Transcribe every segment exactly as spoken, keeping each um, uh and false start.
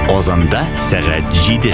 Озанда сәгать җиде.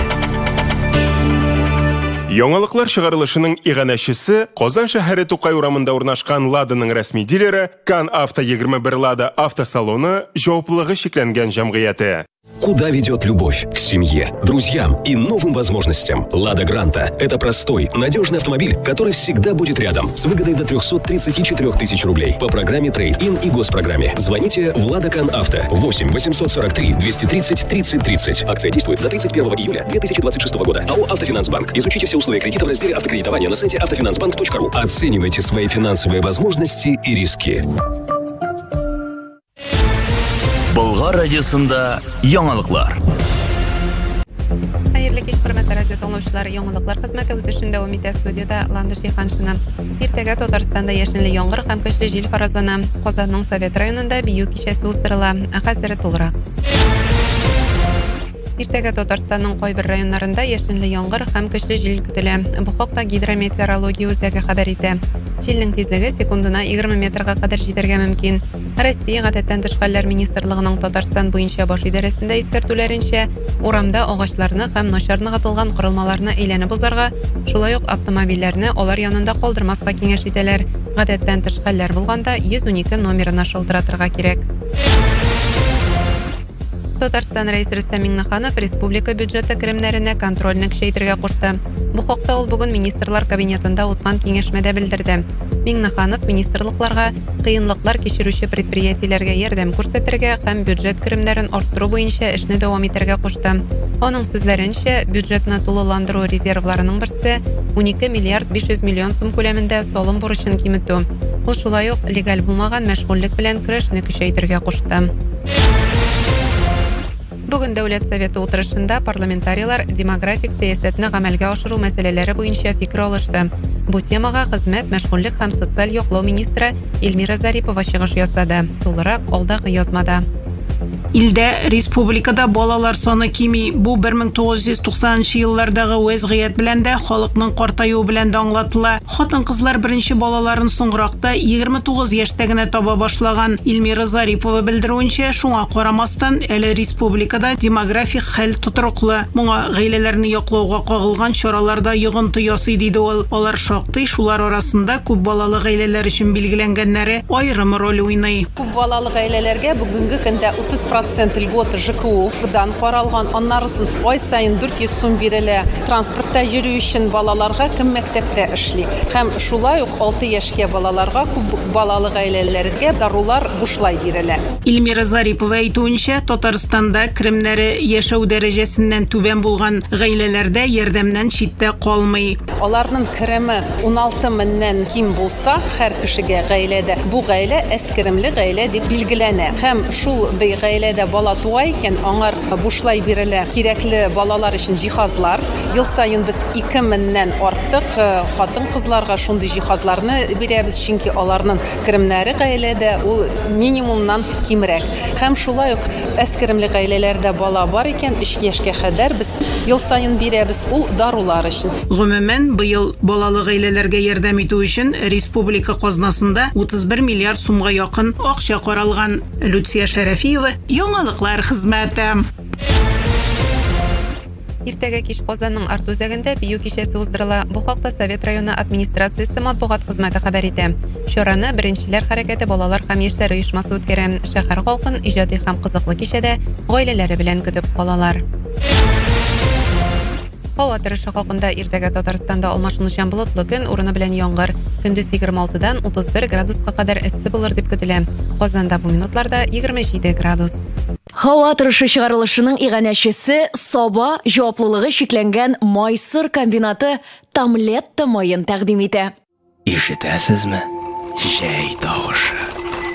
Яңалыклар чыгарылышының иганәчесе Казан шәһәре Тукай урамында урнашкан Ладаның рәсми дилеры Кан Авто егерме бер Лада автосалоны җаваплылыгы шикләнгән җәмгыяте. Куда ведет любовь? К семье, друзьям и новым возможностям. Лада Гранта – это простой, надежный автомобиль, который всегда будет рядом, с выгодой до трехсот тридцати четырёх тысяч рублей по программе Трейд-ин и госпрограмме. Звоните в Лада Кан Авто восемь восемьсот сорок три двести тридцать тридцать тридцать. Акция действует до тридцать первого июля две тысячи двадцать шестого года. АО «Автофинансбанк». Изучите все условия кредита в разделе автокредитования на сайте автофинансбанк точка ру. Оценивайте свои финансовые возможности и риски. Болгар радиосында яңалыклар. Хәерле кич, хөрмәтле радио тыңлаучылар, яңалыклар хезмәте үз эшендә дәвам итә. Студияда Ланда Шейханшина. Иртәгә Татарстанда яшенле яңгыр һәм көчле җил фаразлана. Казанның Совет районында бию кичәсе уздырыла. Хәзер тулырак. Иртәгә Татарстанның кайбер районнарында яшенле яңгыр һәм көчле җил көтелә. Бу хакта гидрометеорология үзәге хәбәр итә. Җилнең тизлеге секундына егерме метрга кадәр җитәргә мөмкин. Россия гадәттән тыш хәлләр министрлыгының Татарстан буенча баш идарәсендә искәртүләренчә, урамда агачларны һәм начар ныгытылган корылмаларны әйләнеп узарга, шулай ук автомобильләрне алар янында калдырмаска киңәш итәләр. Гадәттән тыш хәлләр булганда йөз унике номерына шылтыратырга кирәк. Татарстан рәисе Рөстәм Миңнеханов республика бюджеты керемнәренә контрольны көчәйтергә кушты. Бу хакта ул бүген министрлар кабинетында узган киңәшмәдә белдерде. Миңнеханов министрлыкларга кыенлыклар кичерүче предприятиеләргә ярдәм күрсәтергә һәм бюджет керемнәрен арттыру буенча эшне дәвам итәргә кушты. Аның сүзләренчә, бюджетны тулыландыру резервларының берсе унике миллиард биш йөз миллион сум күләмендә салым бурычын киметү. Ул шулай ук легаль булмаган мәшгульлек белән көрәшне көчәйтергә кушты. Бүген Дәүләт Советы утырышында парламентарийлар демографик сәясәтне гамәлгә ашыру мәсьәләләре буенча фикер алышты. Бу темага хезмәт, мәшгульлек һәм социаль яклау министры Эльмира Зарипова чыгыш ясады. Тулырак алдагы язмада. Илдә республикада балалар саны кими. Бу бер мең тугыз йөз туксанынчы еллардагы вазгыять белән дә, халыкның картаюы белән дә аңлатыла. Хатын-кызлар беренче балаларын соңракта егерме тугыз яшьтә генә таба башлаган. Эльмира Зарипова белдерүенчә, шуңа карамастан, әле республикада демографик хәл тотрыклы. Моңа гаиләләрне яклауга кагылган чараларда йогынты ясый диде ул. Алар шактый, шулар арасында күп балалы гаиләләр өчен билгеләнгәннәре аерым роль уйный. Күп балалы гаиләләргә бүгенге көндә утыз процент льготы ЖКУ-дан каралган, аннарысын ай сайын дүрт йөз сум бирелә. Транспортта йөрү өчен балаларга кем мәктәптә эшли. Һәм шулай ук алты яшькә балаларга күп балалы гаиләләргә дарулар бушлай бирелә. Эльмира Зарипова әйтүенчә, Татарстанда керемнәре яшәү дәрәҗәсеннән түбән булган гаиләләрдә ярдәмнән читтә калмый. Аларның кереме ун алты меңнән ким булса, һәр кешегә гаиләдә бу гаилә әскеремле гаилә дип билгеләнә. Һәм шул гаиләдә бала туа икән, аңар бушлай бирелә кирәкле балалар өчен җиһазлар. Ел сайын без ике меңнән артык хатын-кызларга шундый җиһазларны бирәбез, чөнки аларның керемнәре гаиләдә ул минимумнан кимрәк. Һәм шулай ук әскеремле гаиләләрдә бала бар икән, өч яшькә кадәр без ел сайын бирәбез ул дарулар өчен. Гомумән, быел балалы гаиләләргә ярдәм итү өчен республика казнасында утыз бер миллиард сумга якын акча каралган. Люция Шәрәфиева, яңалыклар хезмәте. Иртәгә кич Казанның Арт үзәгендә бию кичәсе уздырыла. Бу хакта Совет районы администрациясе матбугат хезмәте хәбәр итә. Чараны беренчеләр хәрәкәте балалар һәм яшьләр оешмасы үткәрә. Шәһәр халкын иҗади һәм кызыклы кичәдә гаиләләре белән көтеп калалар. Һава торышы хакында иртәгә Татарстанда алмашынучан болытлы көн, урыны белән яңгыр. Көндез егерме алтыдан утыз бер градуска кадәр эссе булыр дип көтелә. Казанда бу минутларда егерме җиде градус. Һава торышы чыгарылышының иганәчесе Саба җаваплылыгы шикләнгән Майсыр комбинаты Тамлетта майын тәкъдим итә. Ишетәсезме? Җәй тавышы.